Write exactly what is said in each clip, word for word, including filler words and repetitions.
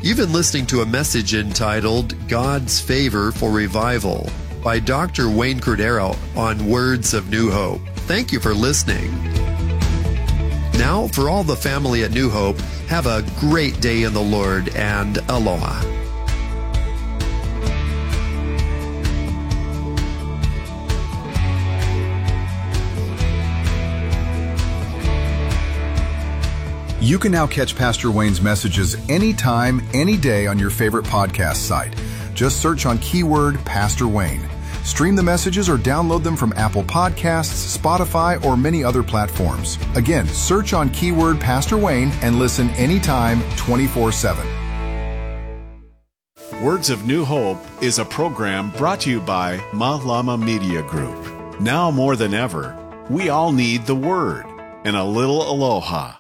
You've been listening to a message entitled God's Favor for Revival by Doctor Wayne Cordero on Words of New Hope. Thank you for listening. Now, for all the family at New Hope, have a great day in the Lord and aloha. You can now catch Pastor Wayne's messages anytime, any day on your favorite podcast site. Just search on keyword Pastor Wayne. Stream the messages or download them from Apple Podcasts, Spotify, or many other platforms. Again, search on keyword Pastor Wayne and listen anytime, twenty-four seven. Words of New Hope is a program brought to you by Malama Media Group. Now more than ever, we all need the Word and a little aloha.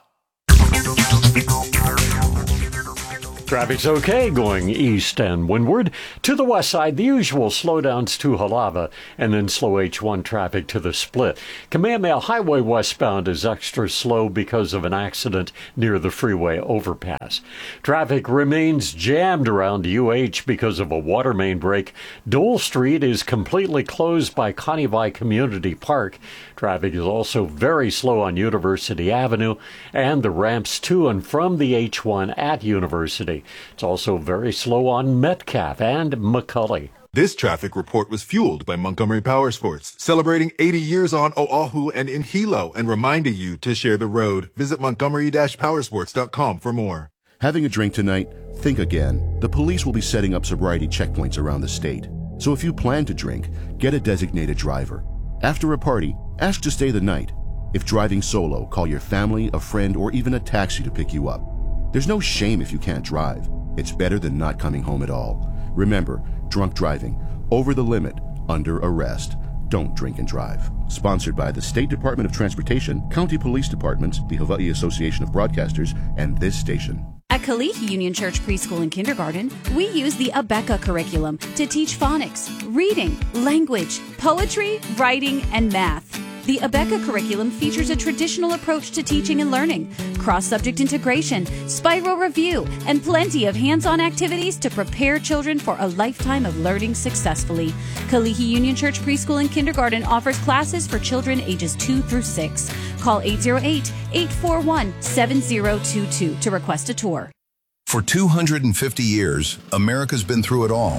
Traffic's okay going east and windward. To the west side, the usual slowdowns to Halava, and then slow H one traffic to the Split. Kamehameha Highway westbound is extra slow because of an accident near the freeway overpass. Traffic remains jammed around U H because of a water main break. Dole Street is completely closed by Conivai Community Park. Traffic is also very slow on University Avenue and the ramps to and from the H one at University. It's also very slow on Metcalf and McCully. This traffic report was fueled by Montgomery Power Sports, celebrating eighty years on Oahu and in Hilo and reminding you to share the road. Visit montgomery dash powersports dot com for more. Having a drink tonight? Think again. The police will be setting up sobriety checkpoints around the state. So if you plan to drink, get a designated driver. After a party, ask to stay the night. If driving solo, call your family, a friend, or even a taxi to pick you up. There's no shame if you can't drive. It's better than not coming home at all. Remember, drunk driving, over the limit, under arrest. Don't drink and drive. Sponsored by the State Department of Transportation, County Police Departments, the Hawaii Association of Broadcasters, and this station. At Kalihi Union Church Preschool and Kindergarten, we use the Abeka curriculum to teach phonics, reading, language, poetry, writing, and math. The Abeka curriculum features a traditional approach to teaching and learning, cross-subject integration, spiral review, and plenty of hands-on activities to prepare children for a lifetime of learning successfully. Kalihi Union Church Preschool and Kindergarten offers classes for children ages two through six. Call eight oh eight, eight four one, seven oh two two to request a tour. For two hundred fifty years, America's been through it all.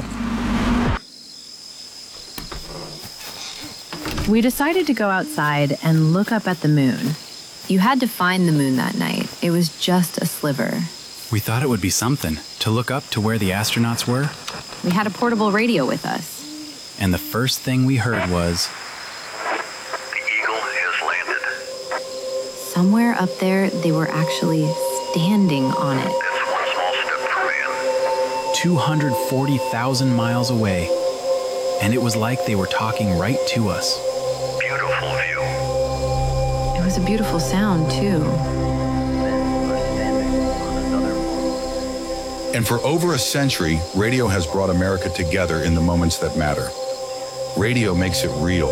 We decided to go outside and look up at the moon. You had to find the moon that night. It was just a sliver. We thought it would be something to look up to where the astronauts were. We had a portable radio with us. And the first thing we heard was... The Eagle has landed. Somewhere up there, they were actually standing on it. That's one small step for man. two hundred forty thousand miles away. And it was like they were talking right to us. Beautiful view. It was a beautiful sound, too. And for over a century, radio has brought America together in the moments that matter. Radio makes it real.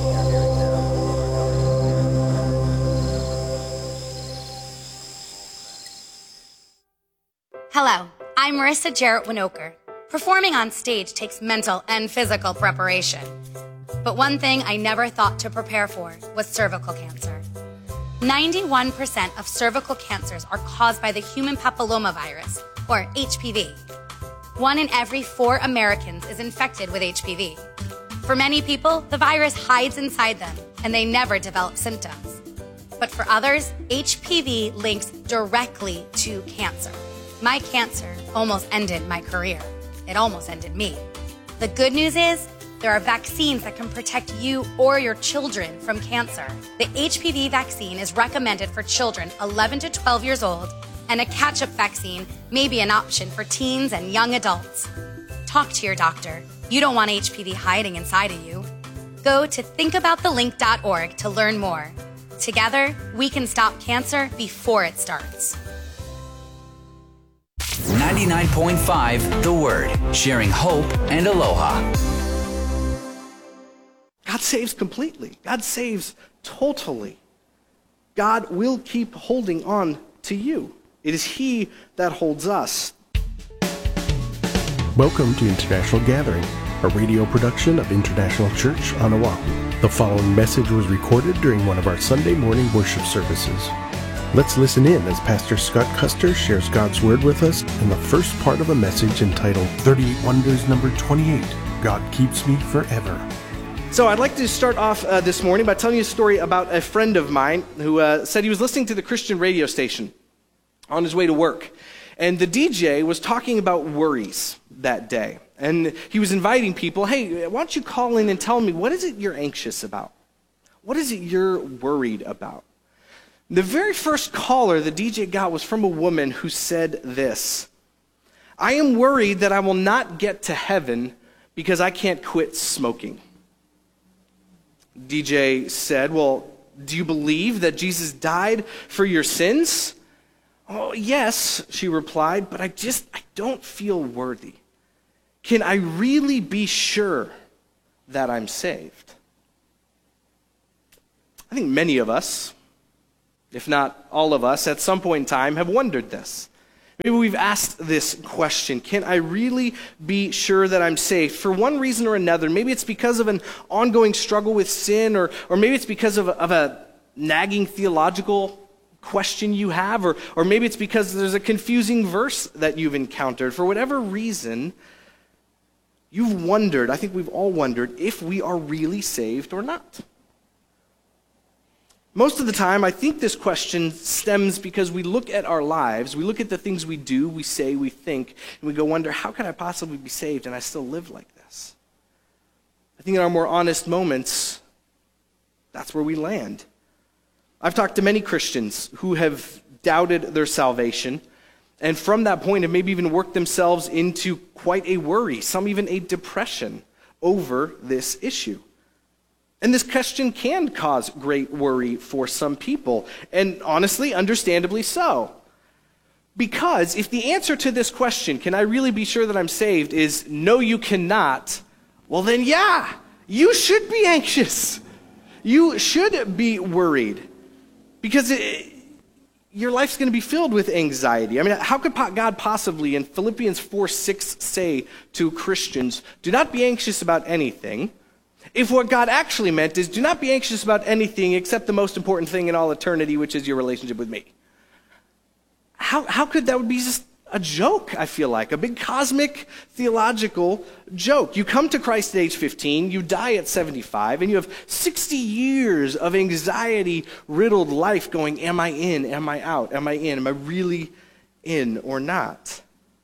Hello, I'm Marissa Jarrett Winokur. Performing on stage takes mental and physical preparation. But one thing I never thought to prepare for was cervical cancer. ninety-one percent of cervical cancers are caused by the human papillomavirus, or H P V. One in every four Americans is infected with H P V. For many people, the virus hides inside them, and they never develop symptoms. But for others, H P V links directly to cancer. My cancer almost ended my career. It almost ended me. The good news is, there are vaccines that can protect you or your children from cancer. The H P V vaccine is recommended for children eleven to twelve years old, and a catch-up vaccine may be an option for teens and young adults. Talk to your doctor. You don't want H P V hiding inside of you. Go to think about the link dot org to learn more. Together, we can stop cancer before it starts. ninety-nine point five The Word, sharing hope and aloha. God saves completely. God saves totally. God will keep holding on to you. It is He that holds us. Welcome to International Gathering, a radio production of International Church on Oahu. The following message was recorded during one of our Sunday morning worship services. Let's listen in as Pastor Scott Custer shares God's Word with us in the first part of a message entitled thirty-eight Wonders number twenty-eight, God Keeps Me Forever. So I'd like to start off uh, this morning by telling you a story about a friend of mine who uh, said he was listening to the Christian radio station on his way to work. And the D J was talking about worries that day. And he was inviting people, hey, why don't you call in and tell me, what is it you're anxious about? What is it you're worried about? The very first caller the D J got was from a woman who said this: I am worried that I will not get to heaven because I can't quit smoking. D J said, well, do you believe that Jesus died for your sins? Oh, yes, she replied, but I just, I don't feel worthy. Can I really be sure that I'm saved? I think many of us, if not all of us, at some point in time have wondered this. Maybe we've asked this question: can I really be sure that I'm saved? For one reason or another. Maybe it's because of an ongoing struggle with sin, or, or maybe it's because of a, of a nagging theological question you have, or, or maybe it's because there's a confusing verse that you've encountered. For whatever reason, you've wondered, I think we've all wondered, if we are really saved or not. Most of the time, I think this question stems because we look at our lives, we look at the things we do, we say, we think, and we go wonder, how can I possibly be saved and I still live like this? I think in our more honest moments, that's where we land. I've talked to many Christians who have doubted their salvation, and from that point have maybe even worked themselves into quite a worry, some even a depression over this issue. And this question can cause great worry for some people, and honestly, understandably so. Because if the answer to this question, can I really be sure that I'm saved, is no, you cannot, well then yeah, you should be anxious. You should be worried. Because it, your life's going to be filled with anxiety. I mean, how could God possibly, in Philippians four six, say to Christians, do not be anxious about anything, if what God actually meant is, do not be anxious about anything except the most important thing in all eternity, which is your relationship with me? How, how could that would be just a joke, I feel like, a big cosmic theological joke? You come to Christ at age fifteen, you die at seventy-five, and you have sixty years of anxiety-riddled life going, am I in, am I out, am I in, am I really in or not?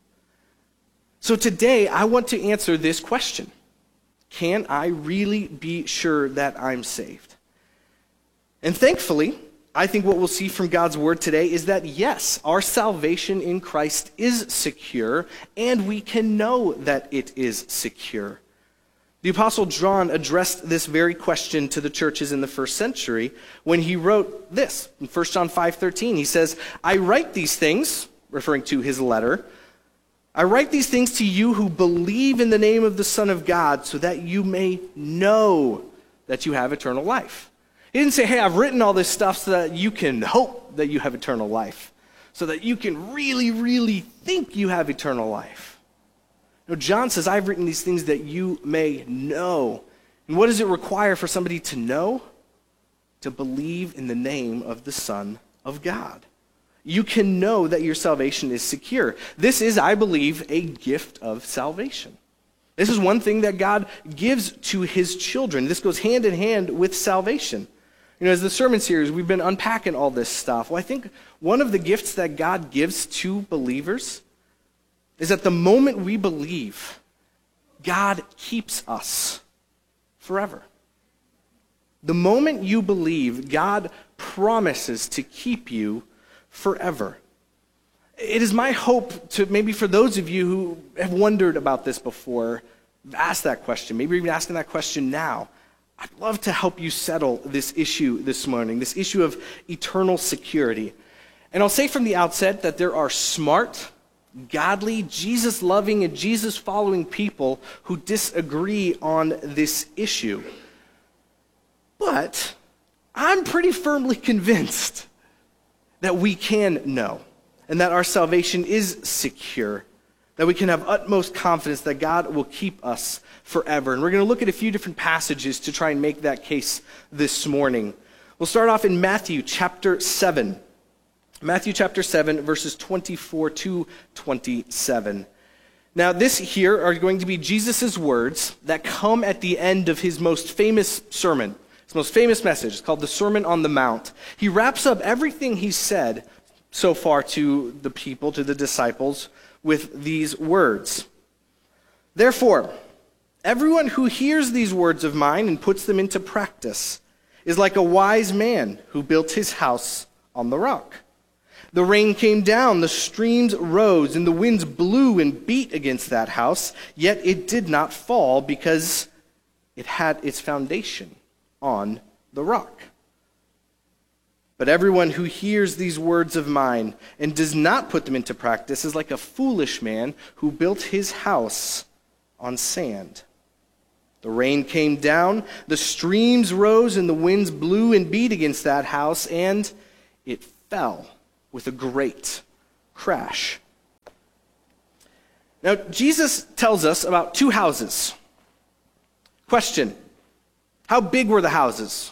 So today, I want to answer this question. Can I really be sure that I'm saved? And thankfully, I think what we'll see from God's Word today is that yes, our salvation in Christ is secure, and we can know that it is secure. The Apostle John addressed this very question to the churches in the first century when he wrote this in First John five thirteen. He says, I write these things, referring to his letter, I write these things to you who believe in the name of the Son of God, so that you may know that you have eternal life. He didn't say, hey, I've written all this stuff so that you can hope that you have eternal life, so that you can really, really think you have eternal life. No, John says, I've written these things that you may know. And what does it require for somebody to know? To believe in the name of the Son of God. You can know that your salvation is secure. This is, I believe, a gift of salvation. This is one thing that God gives to his children. This goes hand in hand with salvation. You know, as the sermon series, we've been unpacking all this stuff. Well, I think one of the gifts that God gives to believers is that the moment we believe, God keeps us forever. The moment you believe, God promises to keep you forever. It is my hope to, maybe for those of you who have wondered about this before, ask that question, maybe even asking that question now. I'd love to help you settle this issue this morning, this issue of eternal security. And I'll say from the outset that there are smart, godly, Jesus-loving, and Jesus-following people who disagree on this issue. But I'm pretty firmly convinced that we can know and that our salvation is secure. that we can have utmost confidence that God will keep us forever. And we're going to look at a few different passages to try and make that case this morning. We'll start off in Matthew chapter seven. Matthew chapter seven, verses twenty-four to twenty-seven. Now, this here are going to be Jesus' words that come at the end of his most famous sermon, his most famous message. It's called the Sermon on the Mount. He wraps up everything he's said so far to the people, to the disciples, with these words. Therefore, everyone who hears these words of mine and puts them into practice is like a wise man who built his house on the rock. The rain came down, the streams rose, and the winds blew and beat against that house, yet it did not fall because it had its foundation on the rock. But everyone who hears these words of mine and does not put them into practice is like a foolish man who built his house on sand. The rain came down, the streams rose, and the winds blew and beat against that house, and it fell with a great crash. Now, Jesus tells us about two houses. Question: how big were the houses?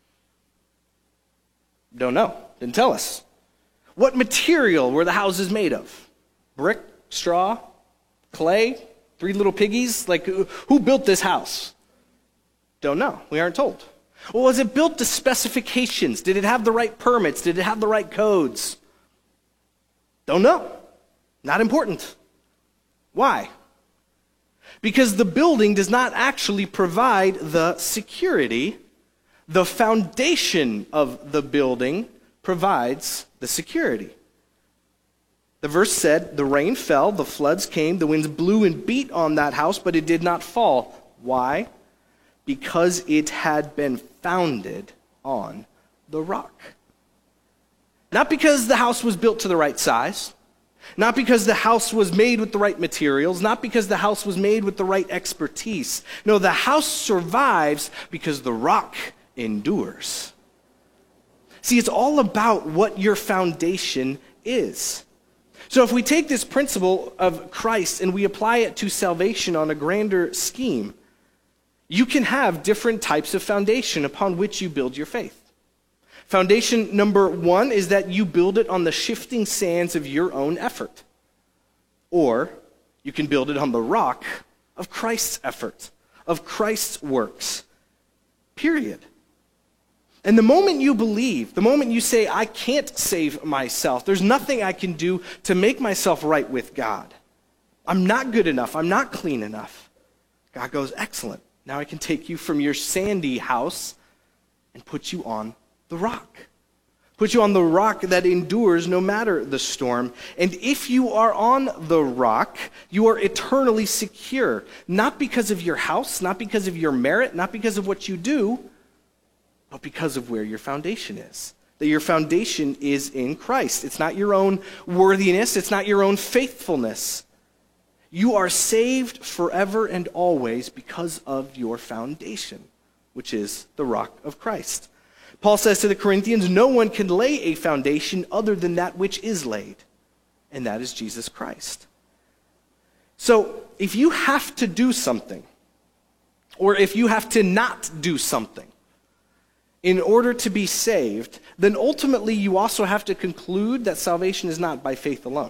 Don't know. Didn't tell us. What material were the houses made of? Brick, straw, clay, three little piggies? Like, who built this house? Don't know. We aren't told. Well, was it built to specifications? Did it have the right permits? Did it have the right codes? Don't know. Not important. Why? Because the building does not actually provide the security. The foundation of the building provides the security. The verse said, the rain fell, the floods came, the winds blew and beat on that house, but it did not fall. Why? Because it had been founded on the rock. Not because the house was built to the right size, not because the house was made with the right materials, not because the house was made with the right expertise. No, the house survives because the rock endures. See, it's all about what your foundation is. So if we take this principle of Christ and we apply it to salvation on a grander scheme, you can have different types of foundation upon which you build your faith. Foundation number one is that you build it on the shifting sands of your own effort. Or you can build it on the rock of Christ's effort, of Christ's works. Period. And the moment you believe, the moment you say, I can't save myself, there's nothing I can do to make myself right with God. I'm not good enough. I'm not clean enough. God goes, excellent. Now I can take you from your sandy house and put you on the rock. Put you on the rock that endures no matter the storm. And if you are on the rock, you are eternally secure. Not because of your house, not because of your merit, not because of what you do, but because of where your foundation is. That your foundation is in Christ. It's not your own worthiness. It's not your own faithfulness. You are saved forever and always because of your foundation, which is the rock of Christ. Paul says to the Corinthians, no one can lay a foundation other than that which is laid, and that is Jesus Christ. So if you have to do something, or if you have to not do something in order to be saved, then ultimately you also have to conclude that salvation is not by faith alone.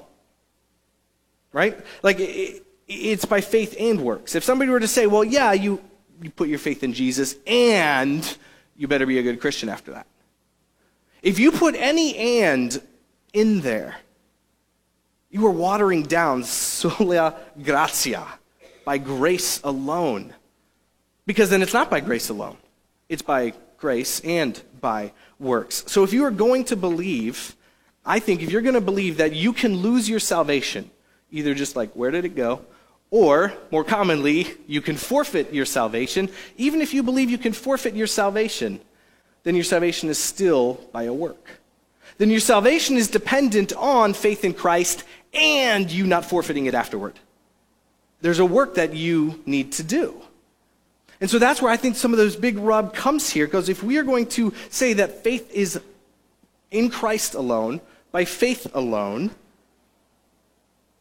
Right? Like, it, it's by faith and works. If somebody were to say, well, yeah, you, you put your faith in Jesus, and you better be a good Christian after that. If you put any and in there, you are watering down sola gratia, by grace alone. Because then it's not by grace alone. It's by grace and by works. So if you are going to believe, I think if you're going to believe that you can lose your salvation, either just like, where did it go? Or, more commonly, you can forfeit your salvation. Even if you believe you can forfeit your salvation, then your salvation is still by a work. Then your salvation is dependent on faith in Christ and you not forfeiting it afterward. There's a work that you need to do. And so that's where I think some of those big rub comes here, because if we are going to say that faith is in Christ alone, by faith alone,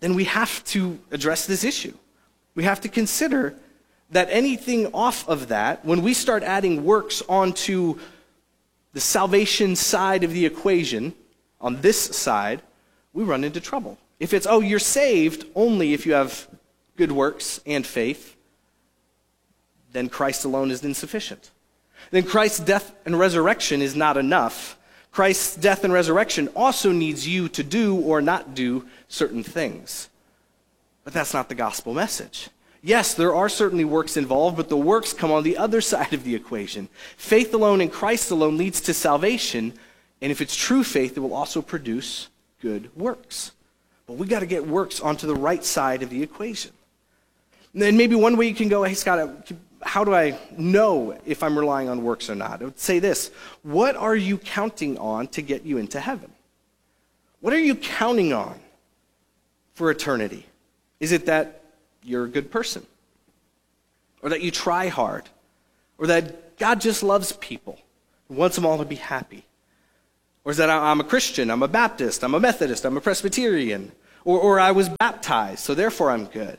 then we have to address this issue. We have to consider that anything off of that, when we start adding works onto the salvation side of the equation, on this side, we run into trouble. If it's, oh, you're saved only if you have good works and faith, then Christ alone is insufficient. Then Christ's death and resurrection is not enough. Christ's death and resurrection also needs you to do or not do certain things. But that's not the gospel message. Yes, there are certainly works involved, but the works come on the other side of the equation. Faith alone in Christ alone leads to salvation, and if it's true faith, it will also produce good works. But we got to get works onto the right side of the equation. And then maybe one way you can go, hey, Scott, how do I know if I'm relying on works or not? I would say this: what are you counting on to get you into heaven? What are you counting on for eternity? Is it that you're a good person? Or that you try hard? Or that God just loves people and wants them all to be happy? Or is that I'm a Christian, I'm a Baptist, I'm a Methodist, I'm a Presbyterian? Or, or I was baptized, so therefore I'm good?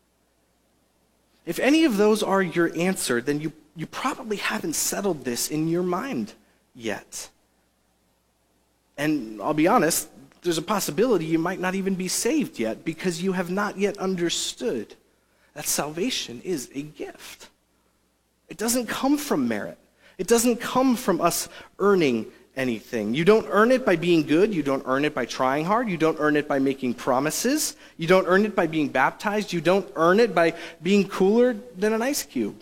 If any of those are your answer, then you, you probably haven't settled this in your mind yet. And I'll be honest, there's a possibility you might not even be saved yet because you have not yet understood that salvation is a gift. It doesn't come from merit. It doesn't come from us earning anything. You don't earn it by being good. You don't earn it by trying hard. You don't earn it by making promises. You don't earn it by being baptized. You don't earn it by being cooler than an ice cube.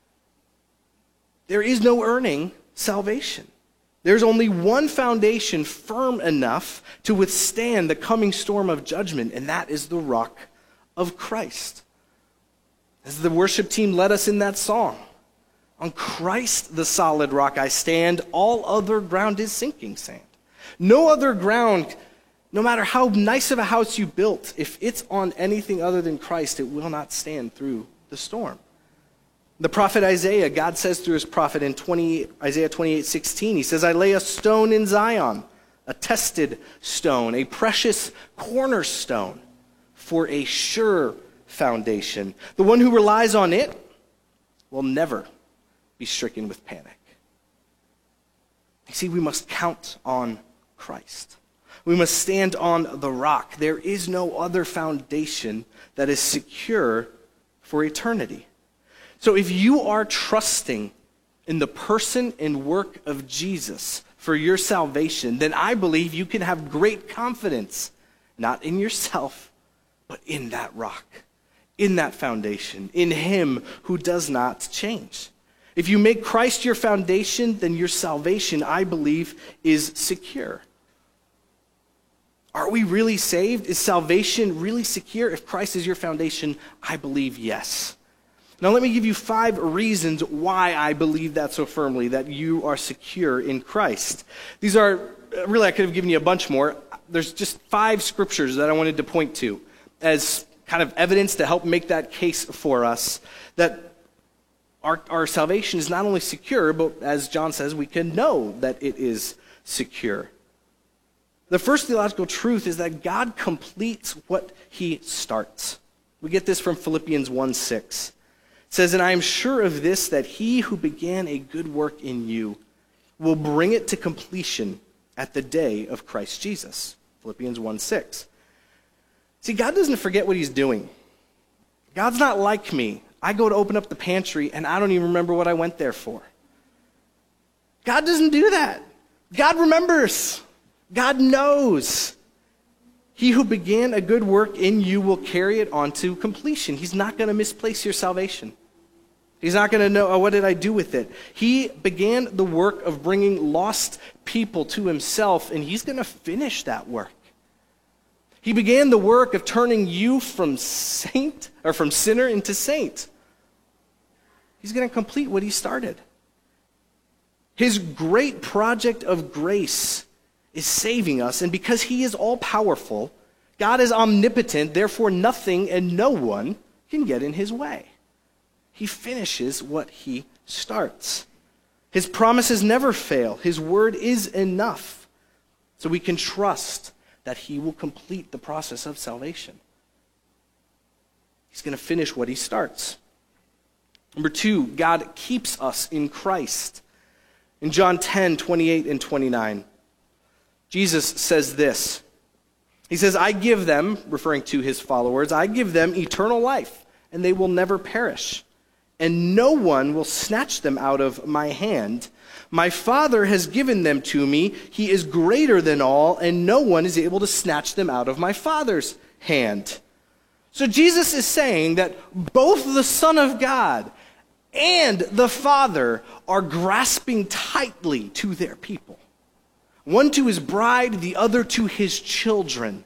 There is no earning salvation. There's only one foundation firm enough to withstand the coming storm of judgment, and that is the rock of Christ. As the worship team led us in that song, on Christ the solid rock I stand, all other ground is sinking sand. No other ground, no matter how nice of a house you built, if it's on anything other than Christ, it will not stand through the storm. The prophet Isaiah, God says through his prophet in twenty, Isaiah twenty-eight sixteen, he says, I lay a stone in Zion, a tested stone, a precious cornerstone for a sure foundation. The one who relies on it will never be stricken with panic. You see, we must count on Christ. We must stand on the rock. There is no other foundation that is secure for eternity. So if you are trusting in the person and work of Jesus for your salvation, then I believe you can have great confidence, not in yourself, but in that rock, in that foundation, in him who does not change. If you make Christ your foundation, then your salvation, I believe, is secure. Are we really saved? Is salvation really secure? If Christ is your foundation, I believe yes. Now let me give you five reasons why I believe that so firmly, that you are secure in Christ. These are, really I could have given you a bunch more. There's just five scriptures that I wanted to point to as kind of evidence to help make that case for us, that Our, our salvation is not only secure, but as John says, we can know that it is secure. The first theological truth is that God completes what he starts. We get this from Philippians one six. It says, and I am sure of this, that he who began a good work in you will bring it to completion at the day of Christ Jesus. Philippians one six. See, God doesn't forget what he's doing. God's not like me. I go to open up the pantry and I don't even remember what I went there for. God doesn't do that. God remembers. God knows. He who began a good work in you will carry it on to completion. He's not going to misplace your salvation. He's not going to know, oh, what did I do with it? He began the work of bringing lost people to himself, and he's going to finish that work. He began the work of turning you from saint or from sinner into saint. He's going to complete what he started. His great project of grace is saving us, and because he is all-powerful, God is omnipotent, therefore nothing and no one can get in his way. He finishes what he starts. His promises never fail. His word is enough, so we can trust that he will complete the process of salvation. He's going to finish what he starts. Number two, God keeps us in Christ. In John ten, twenty-eight and twenty-nine, Jesus says this. He says, I give them, referring to his followers, I give them eternal life, and they will never perish. And no one will snatch them out of my hand. My Father has given them to me. He is greater than all, and no one is able to snatch them out of my Father's hand. So Jesus is saying that both the Son of God and the Father are grasping tightly to their people. One to his bride, the other to his children.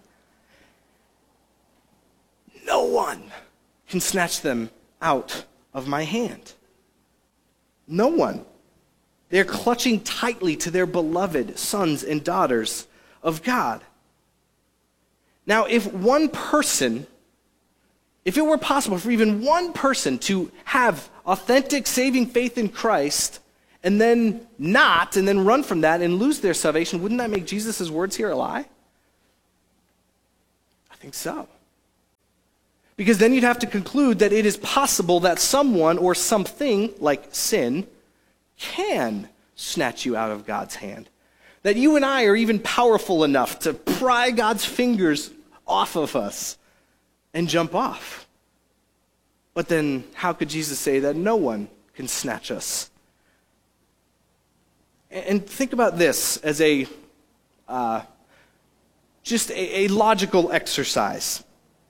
No one can snatch them out of my hand. No one. They're clutching tightly to their beloved sons and daughters of God. Now, if one person, if it were possible for even one person to have authentic saving faith in Christ and then not, and then run from that and lose their salvation, wouldn't that make Jesus' words here a lie? I think so. Because then you'd have to conclude that it is possible that someone or something, like sin, can snatch you out of God's hand. That you and I are even powerful enough to pry God's fingers off of us and jump off. But then how could Jesus say that no one can snatch us? And think about this as a uh, just a, a logical exercise.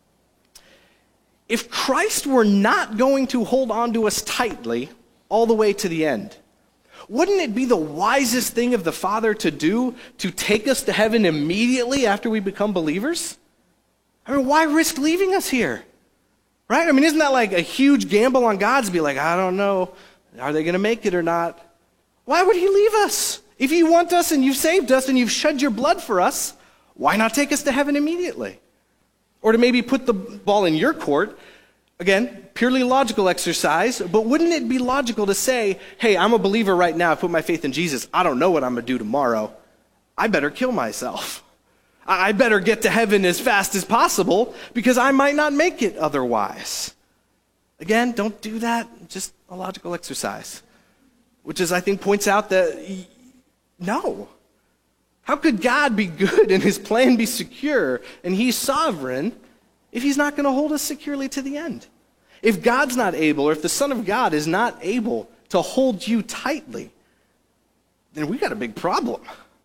If Christ were not going to hold on to us tightly all the way to the end, wouldn't it be the wisest thing of the Father to do to take us to heaven immediately after we become believers? I mean, why risk leaving us here? Right? I mean, isn't that like a huge gamble on God's to be like, I don't know, are they going to make it or not? Why would he leave us? If you want us and you've saved us and you've shed your blood for us, why not take us to heaven immediately? Or to maybe put the ball in your court, again, purely logical exercise, but wouldn't it be logical to say, hey, I'm a believer right now, I put my faith in Jesus, I don't know what I'm going to do tomorrow, I better kill myself. I better get to heaven as fast as possible because I might not make it otherwise. Again, don't do that, just a logical exercise. Which is, I think, points out that, no. How could God be good and his plan be secure and he's sovereign if he's not going to hold us securely to the end? If God's not able, or if the Son of God is not able to hold you tightly, then we got a big problem.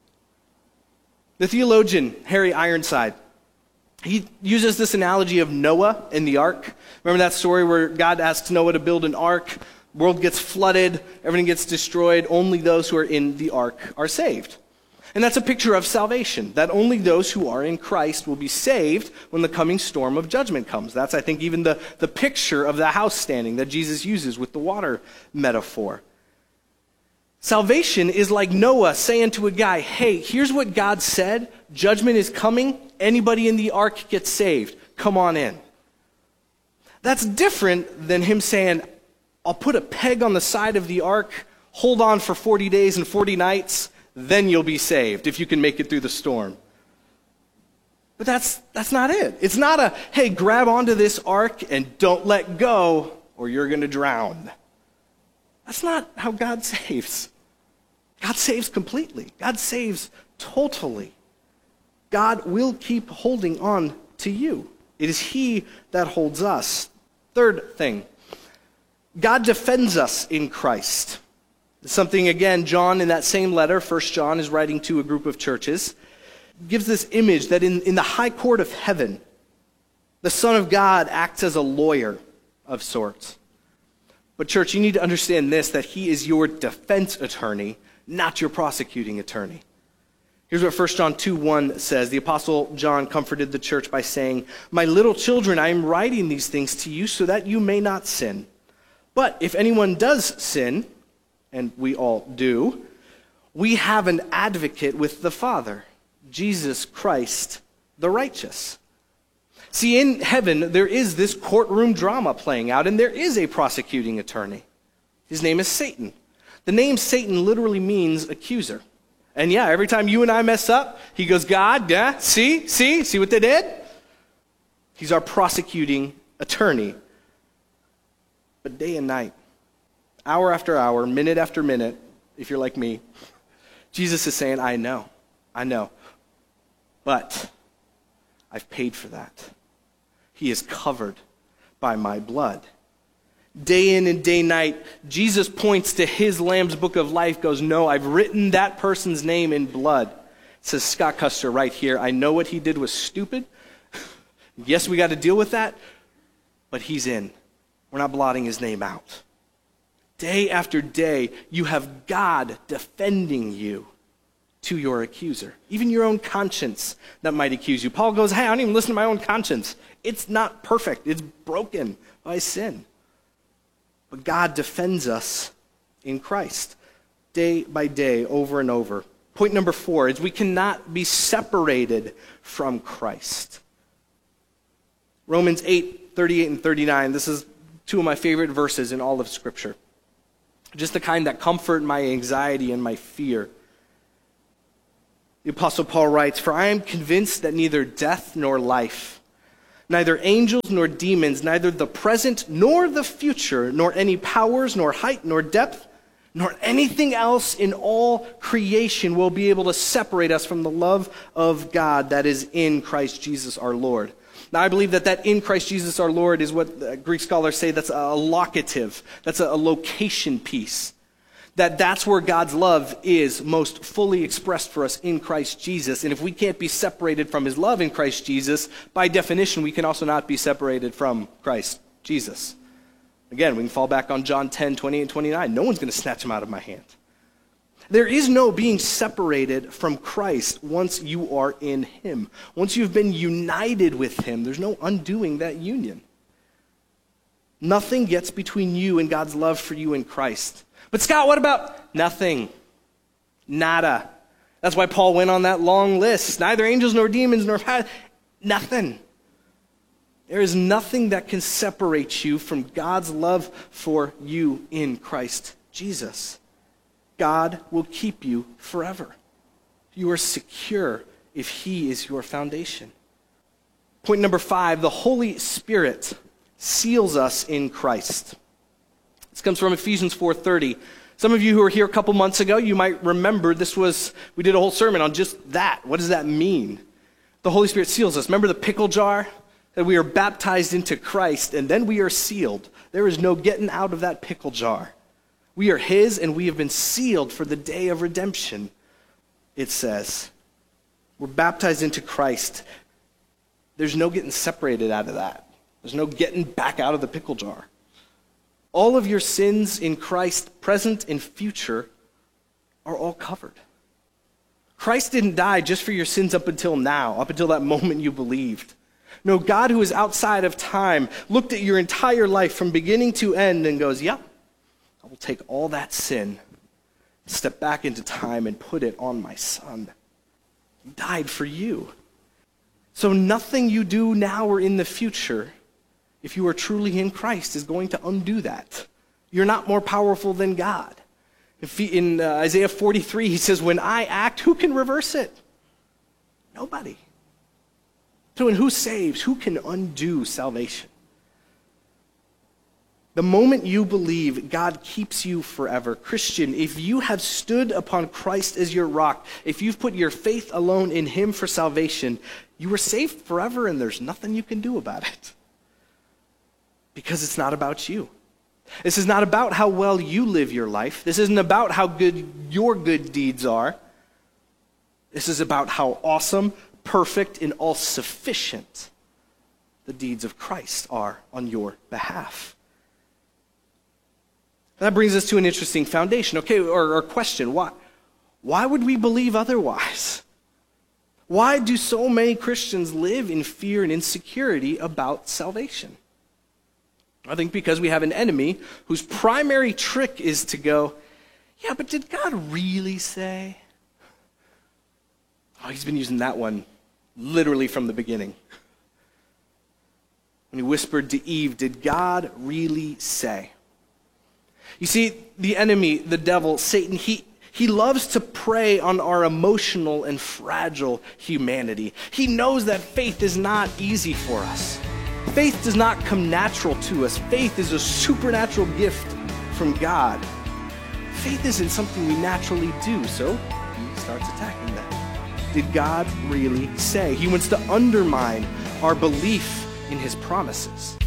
The theologian Harry Ironside, he uses this analogy of Noah and the ark. Remember that story where God asks Noah to build an ark? World gets flooded, everything gets destroyed, only those who are in the ark are saved. And that's a picture of salvation, that only those who are in Christ will be saved when the coming storm of judgment comes. That's, I think, even the, the picture of the house standing that Jesus uses with the water metaphor. Salvation is like Noah saying to a guy, hey, here's what God said, judgment is coming, anybody in the ark gets saved, come on in. That's different than him saying, I'll put a peg on the side of the ark, hold on for forty days and forty nights, then you'll be saved if you can make it through the storm. But that's that's not it. It's not a, hey, grab onto this ark and don't let go or you're going to drown. That's not how God saves. God saves completely. God saves totally. God will keep holding on to you. It is he that holds us. Third thing, God defends us in Christ. Something, again, John in that same letter, First John is writing to a group of churches, gives this image that in, in the high court of heaven, the Son of God acts as a lawyer of sorts. But church, you need to understand this, that he is your defense attorney, not your prosecuting attorney. Here's what First John two one says. The Apostle John comforted the church by saying, my little children, I am writing these things to you so that you may not sin. But if anyone does sin, and we all do, we have an advocate with the Father, Jesus Christ the righteous. See, in heaven, there is this courtroom drama playing out, and there is a prosecuting attorney. His name is Satan. The name Satan literally means accuser. And yeah, every time you and I mess up, he goes, God, yeah, see, see, see what they did? He's our prosecuting attorney But day and night, hour after hour, minute after minute, if you're like me, Jesus is saying, I know, I know, but I've paid for that. He is covered by my blood. Day in and day night, Jesus points to his Lamb's Book of Life, goes, no, I've written that person's name in blood. It says Scott Custer right here. I know what he did was stupid. Yes, we got to deal with that, but he's in. We're not blotting his name out. Day after day, you have God defending you to your accuser. Even your own conscience that might accuse you. Paul goes, hey, I don't even listen to my own conscience. It's not perfect. It's broken by sin. But God defends us in Christ day by day, over and over. Point number four is we cannot be separated from Christ. Romans eight, thirty-eight and thirty-nine. This is two of my favorite verses in all of Scripture. Just the kind that comfort my anxiety and my fear. The Apostle Paul writes, for I am convinced that neither death nor life, neither angels nor demons, neither the present nor the future, nor any powers, nor height, nor depth, nor anything else in all creation will be able to separate us from the love of God that is in Christ Jesus our Lord. Now, I believe that that in Christ Jesus our Lord is what Greek scholars say that's a locative, that's a location piece. That that's where God's love is most fully expressed for us in Christ Jesus. And if we can't be separated from his love in Christ Jesus, by definition, we can also not be separated from Christ Jesus. Again, we can fall back on John ten, twenty-eight and twenty-nine. No one's going to snatch him out of my hand. There is no being separated from Christ once you are in him. Once you've been united with him, there's no undoing that union. Nothing gets between you and God's love for you in Christ. But Scott, what about nothing? Nada. That's why Paul went on that long list. Neither angels nor demons nor nothing. There is nothing that can separate you from God's love for you in Christ Jesus. God will keep you forever. You are secure if he is your foundation. Point number five, the Holy Spirit seals us in Christ. This comes from Ephesians four thirty. Some of you who were here a couple months ago, you might remember this was, we did a whole sermon on just that. What does that mean? The Holy Spirit seals us. Remember the pickle jar? That we are baptized into Christ and then we are sealed. There is no getting out of that pickle jar. We are his and we have been sealed for the day of redemption, it says. We're baptized into Christ. There's no getting separated out of that. There's no getting back out of the pickle jar. All of your sins in Christ, present and future, are all covered. Christ didn't die just for your sins up until now, up until that moment you believed. No, God who is outside of time looked at your entire life from beginning to end and goes, yep, I will take all that sin, step back into time and put it on my son. He died for you. So nothing you do now or in the future, if you are truly in Christ, is going to undo that. You're not more powerful than God. If he, in uh, Isaiah forty-three, he says, when I act, who can reverse it? Nobody. So when who saves, who can undo salvation? The moment you believe, God keeps you forever. Christian, if you have stood upon Christ as your rock, if you've put your faith alone in him for salvation, you are saved forever and there's nothing you can do about it. Because it's not about you. This is not about how well you live your life. This isn't about how good your good deeds are. This is about how awesome, perfect, and all-sufficient the deeds of Christ are on your behalf. That brings us to an interesting foundation, okay, or, or question. Why, why would we believe otherwise? Why do so many Christians live in fear and insecurity about salvation? I think because we have an enemy whose primary trick is to go, yeah, but did God really say? Oh, he's been using that one literally from the beginning. When he whispered to Eve, did God really say? You see, the enemy, the devil, Satan, he, he loves to prey on our emotional and fragile humanity. He knows that faith is not easy for us. Faith does not come natural to us. Faith is a supernatural gift from God. Faith isn't something we naturally do, so he starts attacking that. Did God really say? He wants to undermine our belief in his promises.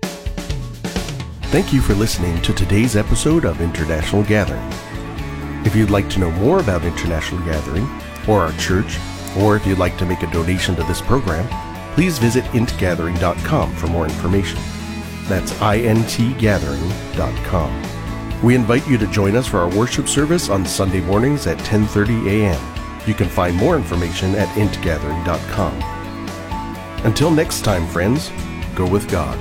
Thank you for listening to today's episode of International Gathering. If you'd like to know more about International Gathering, or our church, or if you'd like to make a donation to this program, please visit int gathering dot com for more information. That's int gathering dot com. We invite you to join us for our worship service on Sunday mornings at ten thirty a.m. You can find more information at int gathering dot com. Until next time, friends, go with God.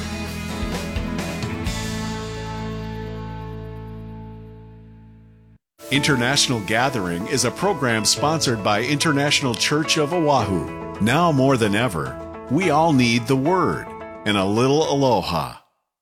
International Gathering is a program sponsored by International Church of Oahu. Now more than ever, we all need the Word and a little aloha.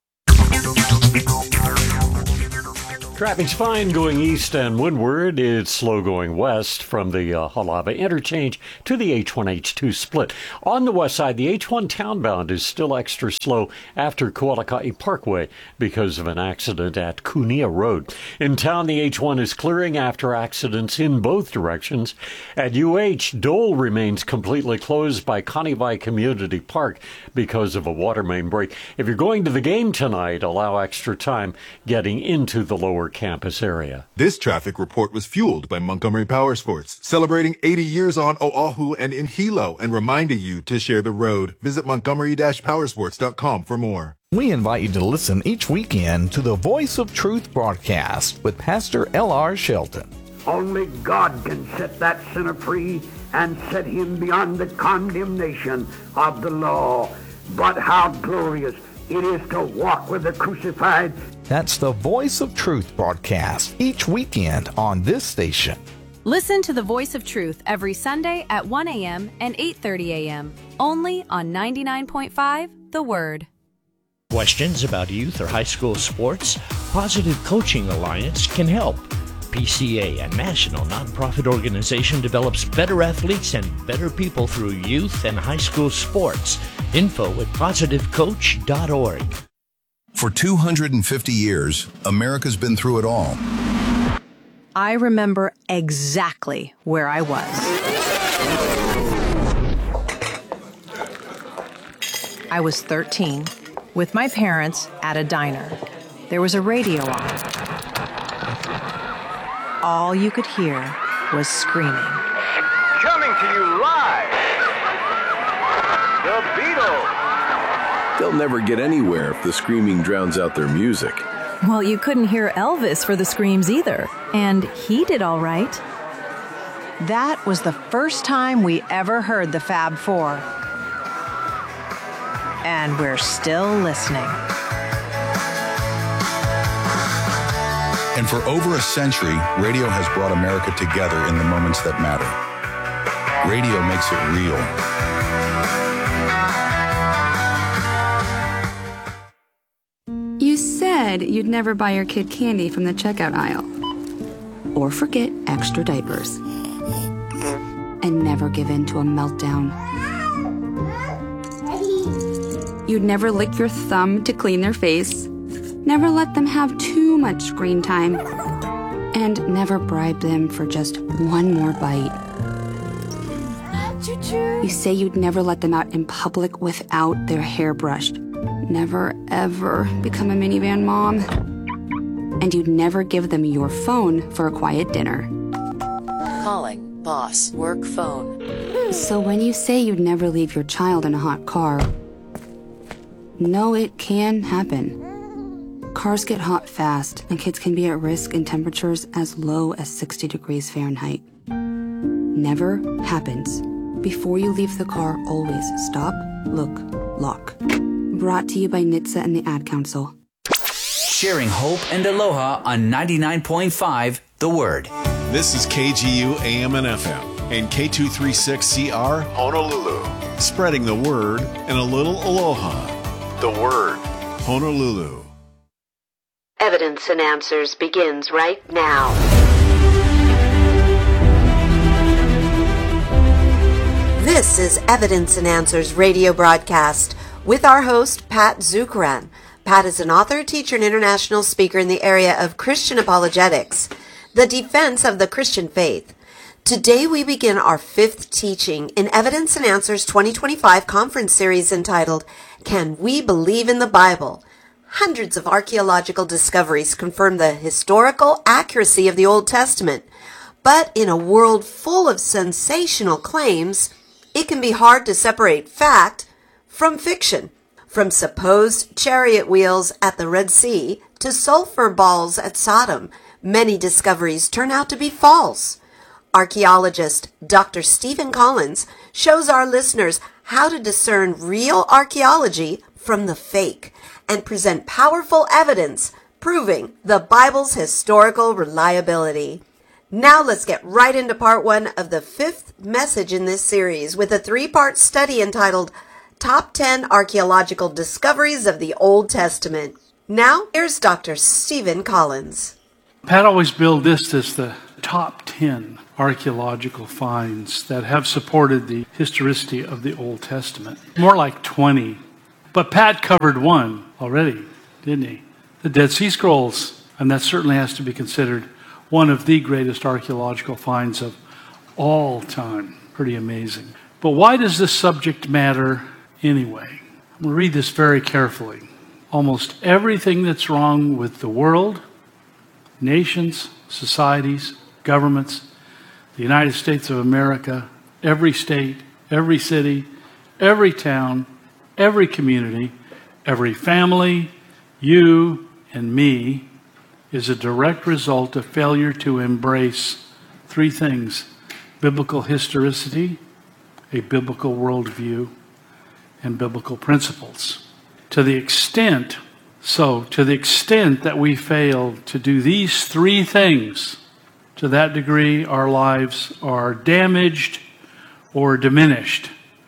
Traffic's fine going east and windward. It's slow going west from the uh, Halava interchange to the H one H two split. On the west side, the H one townbound is still extra slow after Kualakai Parkway because of an accident at Kunia Road. In town, the H one is clearing after accidents in both directions. At U H, Dole remains completely closed by Kaniwai Community Park because of a water main break. If you're going to the game tonight, allow extra time getting into the lower campus area. This traffic report was fueled by Montgomery Power Sports, celebrating eighty years on Oahu and in Hilo and reminding you to share the road. Visit montgomery dash powersports dot com for more. We invite you to listen each weekend to the Voice of Truth broadcast with Pastor L R Shelton. Only God can set that sinner free and set him beyond the condemnation of the law. But how glorious it is to walk with the crucified. That's the Voice of Truth broadcast each weekend on this station. Listen to the Voice of Truth every Sunday at one a.m. and eight thirty a.m. only on ninety-nine point five The Word. Questions about youth or high school sports? Positive Coaching Alliance can help. P C A, a national nonprofit organization, develops better athletes and better people through youth and high school sports. Info at positive coach dot org. For two hundred fifty years, America's been through it all. I remember exactly where I was. I was thirteen, with my parents at a diner. There was a radio on. All you could hear was screaming. Coming to you live, the Beatles. They'll never get anywhere if the screaming drowns out their music. Well, you couldn't hear Elvis for the screams either, and he did all right. That was the first time we ever heard the Fab Four. And we're still listening. And for over a century, radio has brought America together in the moments that matter. Radio makes it real. You said you'd never buy your kid candy from the checkout aisle. Or forget extra diapers. And never give in to a meltdown. You'd never lick your thumb to clean their face. Never let them have too much screen time. And never bribe them for just one more bite. You say you'd never let them out in public without their hair brushed. Never, ever become a minivan mom. And you'd never give them your phone for a quiet dinner. Calling boss work phone. So when you say you'd never leave your child in a hot car, no, it can happen. Cars get hot fast, and kids can be at risk in temperatures as low as sixty degrees Fahrenheit. Never happens. Before you leave the car, always stop, look, lock. Brought to you by N H T S A and the Ad Council. Sharing hope and aloha on ninety-nine point five The Word. This is K G U A M and F M and K two thirty-six C R Honolulu. Spreading the word and a little aloha. The Word, Honolulu. Evidence and Answers begins right now. This is Evidence and Answers radio broadcast with our host, Pat Zukeran. Pat is an author, teacher, and international speaker in the area of Christian apologetics, the defense of the Christian faith. Today we begin our fifth teaching in Evidence and Answers twenty twenty-five conference series entitled, Can We Believe in the Bible? Hundreds of archaeological discoveries confirm the historical accuracy of the Old Testament. But in a world full of sensational claims, it can be hard to separate fact from fiction. From supposed chariot wheels at the Red Sea to sulfur balls at Sodom, many discoveries turn out to be false. Archaeologist Doctor Stephen Collins shows our listeners how to discern real archaeology from the fake and present powerful evidence proving the Bible's historical reliability. Now let's get right into part one of the fifth message in this series with a three-part study entitled Top ten Archaeological Discoveries of the Old Testament. Now, here's Doctor Stephen Collins. Pat always billed this as the top ten archaeological finds that have supported the historicity of the Old Testament. More like twenty. But Pat covered one already, didn't he? The Dead Sea Scrolls. And that certainly has to be considered one of the greatest archaeological finds of all time. Pretty amazing. But why does this subject matter anyway? I'm going to read this very carefully. Almost everything that's wrong with the world, nations, societies, governments, the United States of America, every state, every city, every town, every community, every family, you and me, is a direct result of failure to embrace three things: biblical historicity, a biblical worldview, and biblical principles. To the extent, so to the extent that we fail to do these three things, to that degree our lives are damaged or diminished.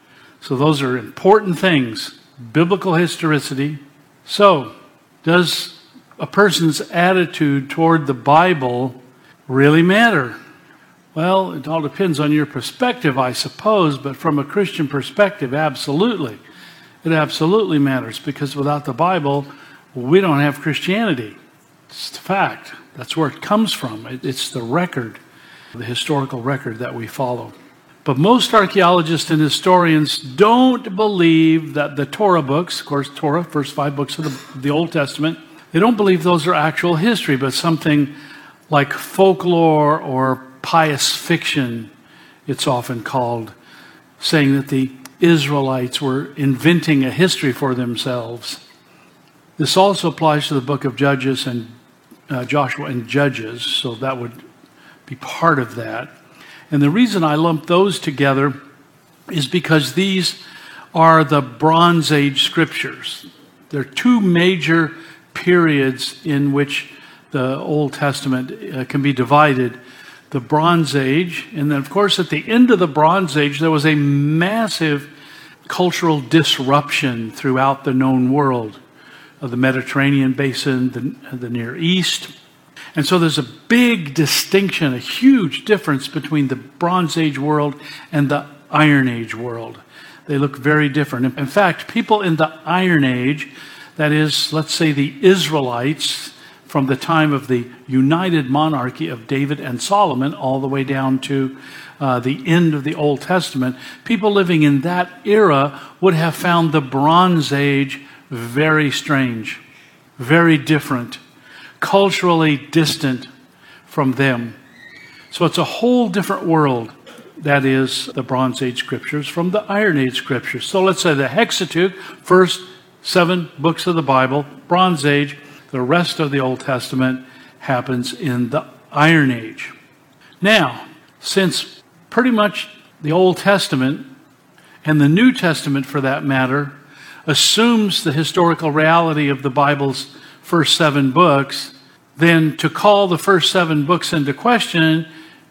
So those are important things. Biblical historicity. So, does a person's attitude toward the Bible really matter? Well, it all depends on your perspective, I suppose, but from a Christian perspective, absolutely. It absolutely matters, because without the Bible, we don't have Christianity. It's the fact. That's where it comes from. It, it's the record, the historical record that we follow. But most archaeologists and historians don't believe that the Torah books, of course, Torah, first five books of the, the Old Testament, they don't believe those are actual history, but something like folklore or pious fiction, it's often called, saying that the Israelites were inventing a history for themselves. This also applies to the book of Judges and uh, Joshua and Judges, so that would be part of that. And the reason I lump those together is because these are the Bronze Age scriptures. There are two major periods in which the Old Testament uh, can be divided. The Bronze Age, and then of course at the end of the Bronze Age there was a massive cultural disruption throughout the known world of the Mediterranean basin, the, the Near East. And so there's a big distinction, a huge difference between the Bronze Age world and the Iron Age world. They look very different. In fact, people in the Iron Age, that is, let's say the Israelites, from the time of the united monarchy of David and Solomon all the way down to uh, the end of the Old Testament, people living in that era would have found the Bronze Age very strange, very different, culturally distant from them. So it's a whole different world, that is, the Bronze Age scriptures from the Iron Age scriptures. So let's say the Hexateuch, first seven books of the Bible, Bronze Age. The rest of the Old Testament happens in the Iron Age. Now, since pretty much the Old Testament, and the New Testament for that matter, assumes the historical reality of the Bible's first seven books, then to call the first seven books into question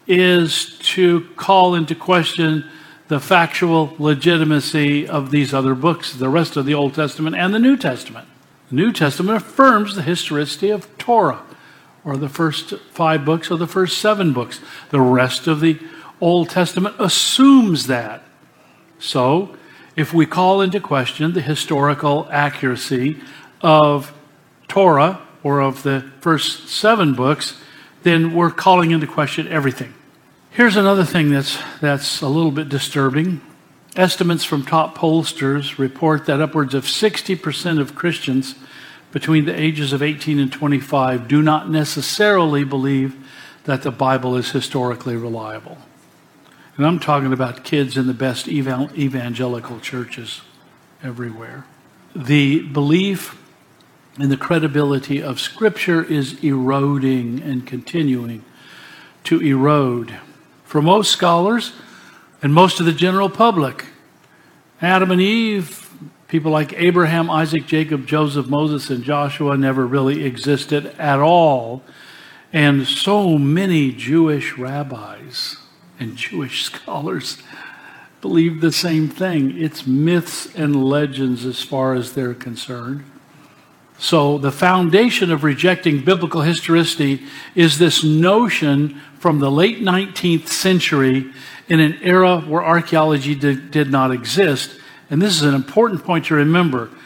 is to call into question the factual legitimacy of these other books, the rest of the Old Testament and the New Testament. The New Testament affirms the historicity of Torah, or the first five books or the first seven books. The rest of the Old Testament assumes that. So, if we call into question the historical accuracy of Torah or of the first seven books, then we're calling into question everything. Here's another thing that's, that's a little bit disturbing. Estimates from top pollsters report that upwards of sixty percent of Christians between the ages of eighteen and twenty-five do not necessarily believe that the Bible is historically reliable. And I'm talking about kids in the best evangelical churches everywhere. The belief in the credibility of Scripture is eroding and continuing to erode. For most scholars and most of the general public, Adam and Eve, people like Abraham, Isaac, Jacob, Joseph, Moses, and Joshua never really existed at all. And so many Jewish rabbis and Jewish scholars believe the same thing. It's myths and legends as far as they're concerned. So the foundation of rejecting biblical historicity is this notion from the late nineteenth century in an era where archaeology did, did not exist. And this is an important point to remember.